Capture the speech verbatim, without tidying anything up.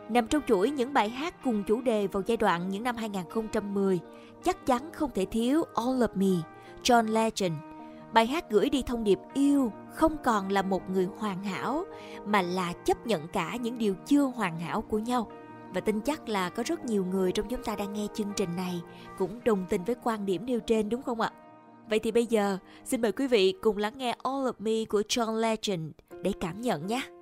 Nằm trong chuỗi những bài hát cùng chủ đề vào giai đoạn những năm hai không một không, chắc chắn không thể thiếu All of Me, John Legend. Bài hát gửi đi thông điệp yêu không còn là một người hoàn hảo, mà là chấp nhận cả những điều chưa hoàn hảo của nhau. Và tin chắc là có rất nhiều người trong chúng ta đang nghe chương trình này cũng đồng tình với quan điểm nêu trên, đúng không ạ? Vậy thì bây giờ, xin mời quý vị cùng lắng nghe All of Me của John Legend để cảm nhận nhé.